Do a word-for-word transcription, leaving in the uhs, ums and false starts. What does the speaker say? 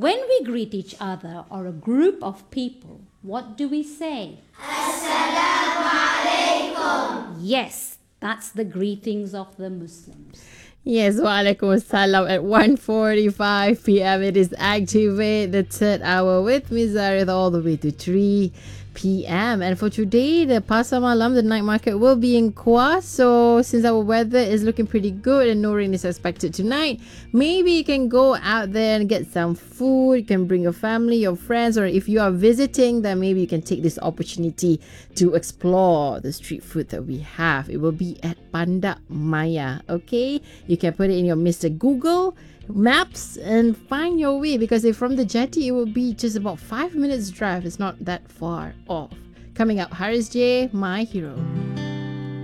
When we greet each other or a group of people, what do we say? Yes, that's the greetings of the Muslims. Yes, walaikum assalam at one forty-five p.m. It is Activate, the third hour with me, Zareth, all the way to three p.m. And for today, the Pasar Malam, the night market, will be in Kuah. So since our weather is looking pretty good and no rain is expected tonight, maybe you can go out there and get some food. You can bring your family, your friends, or if you are visiting, then maybe you can take this opportunity to explore the street food that we have. It will be at Pandak Maya, okay? You can put it in your Mister Google Maps and find your way, because if from the jetty, it will be just about five minutes drive. It's not that far off. Coming up, Haris J, My Hero.